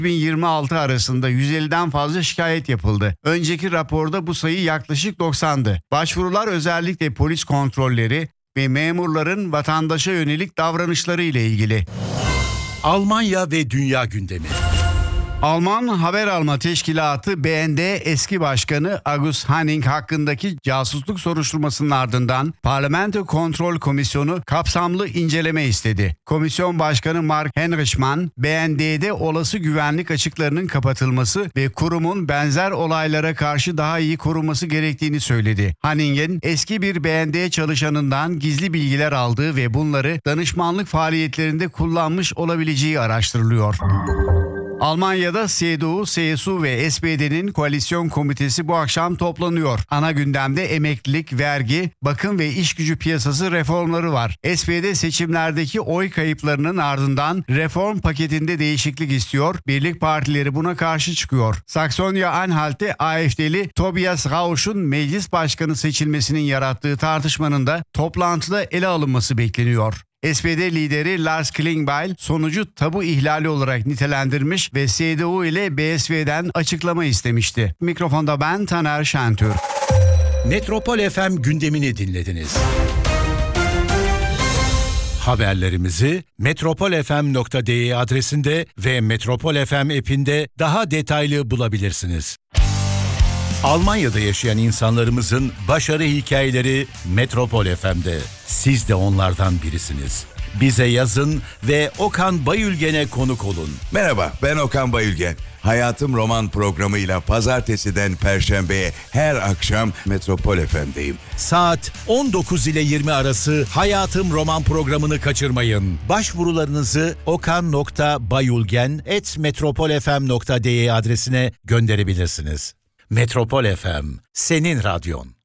2026 arasında 150'den fazla şikayet yapıldı. Önceki raporda bu sayı yaklaşık 90'dı. Başvurular özellikle polis kontrolleri ve memurların vatandaşa yönelik davranışları ile ilgili. Almanya ve dünya gündemi. Alman Haber Alma Teşkilatı BND eski başkanı August Hanning hakkındaki casusluk soruşturmasının ardından Parlamento Kontrol Komisyonu kapsamlı inceleme istedi. Komisyon Başkanı Mark Henrichmann, BND'de olası güvenlik açıklarının kapatılması ve kurumun benzer olaylara karşı daha iyi korunması gerektiğini söyledi. Hanning'in eski bir BND çalışanından gizli bilgiler aldığı ve bunları danışmanlık faaliyetlerinde kullanmış olabileceği araştırılıyor. Almanya'da CDU, CSU ve SPD'nin koalisyon komitesi bu akşam toplanıyor. Ana gündemde emeklilik, vergi, bakım ve iş gücü piyasası reformları var. SPD seçimlerdeki oy kayıplarının ardından reform paketinde değişiklik istiyor. Birlik partileri buna karşı çıkıyor. Saksonya-Anhalt'te AfD'li Tobias Rausch'un meclis başkanı seçilmesinin yarattığı tartışmanın da toplantıda ele alınması bekleniyor. SPD lideri Lars Klingbeil sonucu tabu ihlali olarak nitelendirmiş ve CDU ile BSV'den açıklama istemişti. Mikrofonda ben Taner Şentürk. Metropol FM gündemini dinlediniz. Haberlerimizi metropolfm.de adresinde ve Metropol FM app'inde daha detaylı bulabilirsiniz. Almanya'da yaşayan insanlarımızın başarı hikayeleri Metropol FM'de. Siz de onlardan birisiniz. Bize yazın ve Okan Bayülgen'e konuk olun. Merhaba, ben Okan Bayülgen. Hayatım Roman programıyla pazartesiden perşembeye her akşam Metropol FM'deyim. Saat 19 ile 20 arası Hayatım Roman programını kaçırmayın. Başvurularınızı okan.bayülgen@metropolfm.de adresine gönderebilirsiniz. Metropol FM, senin radyon.